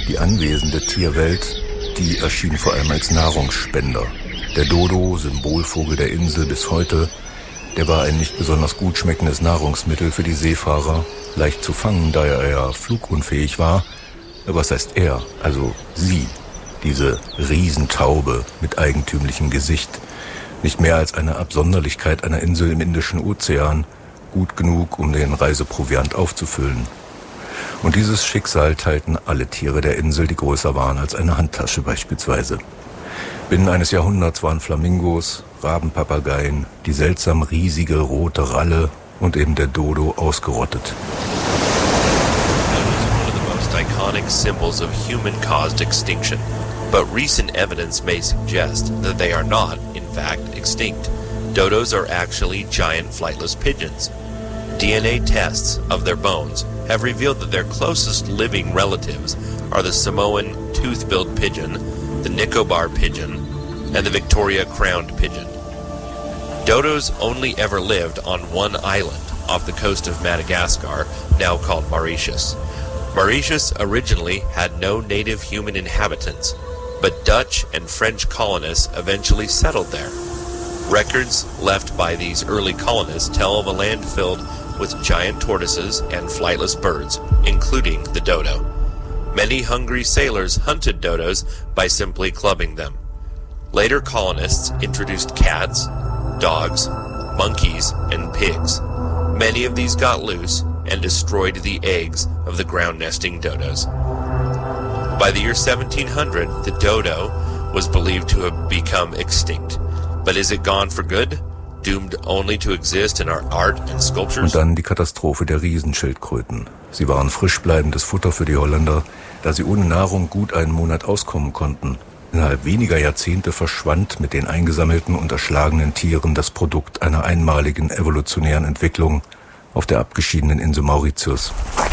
Die anwesende Tierwelt, die erschien vor allem als Nahrungsspender. Der Dodo, Symbolvogel der Insel bis heute, der war ein nicht besonders gut schmeckendes Nahrungsmittel für die Seefahrer, leicht zu fangen, da er ja flugunfähig war. Was heißt er? Also sie, diese Riesentaube mit eigentümlichem Gesicht. Nicht mehr als eine Absonderlichkeit einer Insel im Indischen Ozean, gut genug, um den Reiseproviant aufzufüllen. Und dieses Schicksal teilten alle Tiere der Insel, die größer waren als eine Handtasche beispielsweise. Binnen eines Jahrhunderts waren Flamingos, Rabenpapageien, die seltsam riesige rote Ralle und eben der Dodo ausgerottet. Iconic symbols of human-caused extinction, but recent evidence may suggest that they are not, in fact, extinct. Dodos are actually giant flightless pigeons. DNA tests of their bones have revealed that their closest living relatives are the Samoan tooth-billed pigeon, the Nicobar pigeon, and the Victoria crowned pigeon. Dodos only ever lived on one island off the coast of Madagascar, now called Mauritius. Mauritius originally had no native human inhabitants, but Dutch and French colonists eventually settled there. Records left by these early colonists tell of a land filled with giant tortoises and flightless birds, including the dodo. Many hungry sailors hunted dodos by simply clubbing them. Later colonists introduced cats, dogs, monkeys, and pigs. Many of these got loose and destroyed the eggs of the ground-nesting dodos. By the year 1700, the dodo was believed to have become extinct. But is it gone for good? Doomed only to exist in our art and sculptures? Und dann die Katastrophe der Riesenschildkröten. Sie waren frisch bleibendes Futter für die Holländer, da sie ohne Nahrung gut einen Monat auskommen konnten. Innerhalb weniger Jahrzehnte verschwand mit den eingesammelten und erschlagenen Tieren das Produkt einer einmaligen evolutionären Entwicklung auf der abgeschiedenen Insel Mauritius.